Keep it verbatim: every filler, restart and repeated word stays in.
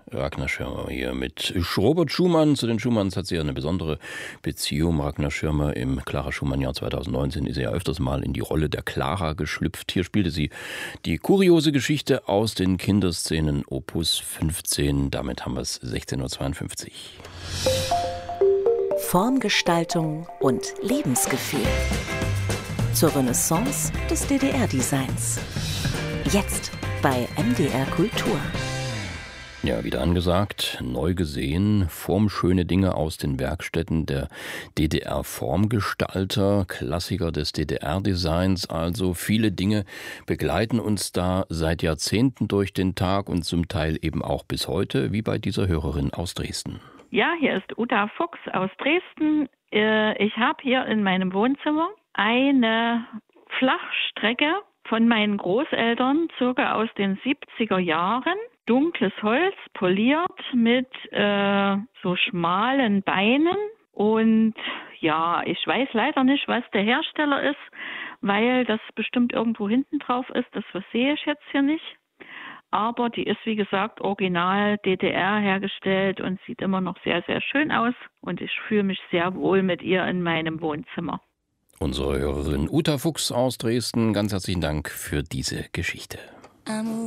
Ragnar Schirmer hier mit Robert Schumann. Zu den Schumanns hat sie ja eine besondere Beziehung. Ragnar Schirmer im Clara Schumann-Jahr zweitausendneunzehn ist ja öfters mal in die Rolle der Clara geschlüpft. Hier spielte sie die kuriose Geschichte aus den Kinderszenen Opus fünfzehn. Damit haben wir es sechzehn Uhr zweiundfünfzig. Formgestaltung und Lebensgefühl. Zur Renaissance des D D R-Designs. Jetzt bei M D R Kultur. Ja, wieder angesagt, neu gesehen, formschöne Dinge aus den Werkstätten der D D R-Formgestalter, Klassiker des D D R-Designs. Also viele Dinge begleiten uns da seit Jahrzehnten durch den Tag und zum Teil eben auch bis heute, wie bei dieser Hörerin aus Dresden. Ja, hier ist Uta Fuchs aus Dresden. Ich habe hier in meinem Wohnzimmer eine Flachstrecke von meinen Großeltern, circa aus den siebziger Jahren. Dunkles Holz, poliert mit äh, so schmalen Beinen. Und ja, ich weiß leider nicht, was der Hersteller ist, weil das bestimmt irgendwo hinten drauf ist. Das sehe ich jetzt hier nicht. Aber die ist, wie gesagt, original D D R hergestellt und sieht immer noch sehr, sehr schön aus. Und ich fühle mich sehr wohl mit ihr in meinem Wohnzimmer. Unsere Hörerin Uta Fuchs aus Dresden, ganz herzlichen Dank für diese Geschichte.